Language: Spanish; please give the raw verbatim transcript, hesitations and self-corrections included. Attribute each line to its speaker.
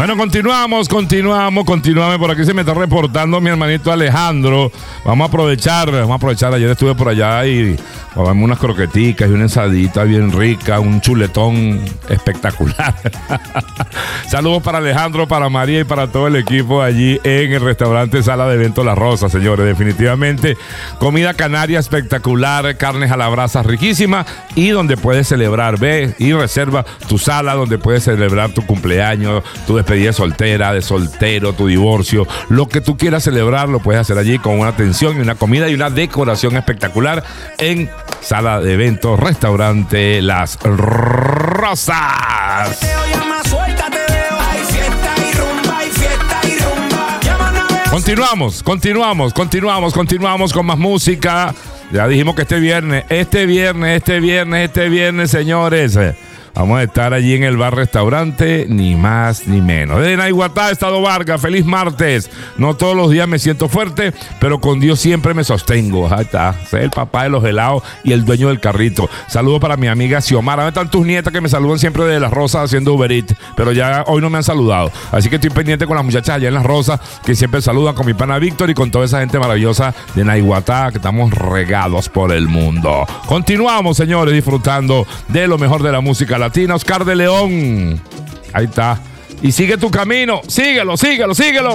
Speaker 1: Bueno, continuamos, continuamos, continuamos. Por aquí se me está reportando mi hermanito Alejandro. Vamos a aprovechar, vamos a aprovechar. Ayer estuve por allá y comimos unas croqueticas y una ensadita bien rica, un chuletón espectacular. Saludos para Alejandro, para María y para todo el equipo allí en el restaurante Sala de Eventos La Rosa, señores. Definitivamente, comida canaria espectacular, carnes a la brasa riquísima y donde puedes celebrar. Ve y reserva tu sala donde puedes celebrar tu cumpleaños, tu despedida soltera, de soltero, tu divorcio, lo que tú quieras celebrar lo puedes hacer allí con una atención y una comida y una decoración espectacular en Sala de Eventos, Restaurante Las Rosas. Continuamos, continuamos, continuamos, continuamos con más música. Ya dijimos que este viernes, este viernes, este viernes, este viernes, señores, vamos a estar allí en el bar restaurante, ni más ni menos. Desde Naiguatá, Estado Vargas, feliz martes. No todos los días me siento fuerte, pero con Dios siempre me sostengo. Ahí está, soy el papá de los helados y el dueño del carrito. Saludos para mi amiga Xiomara. ¿Dónde están tus nietas que me saludan siempre de Las Rosas haciendo Uber Eats? Pero ya hoy no me han saludado. Así que estoy pendiente con las muchachas allá en Las Rosas, que siempre saludan, con mi pana Víctor y con toda esa gente maravillosa de Naiguatá, que estamos regados por el mundo. Continuamos, señores, disfrutando de lo mejor de la música latina. Oscar de León, ahí está. Y sigue tu camino, síguelo, síguelo, síguelo.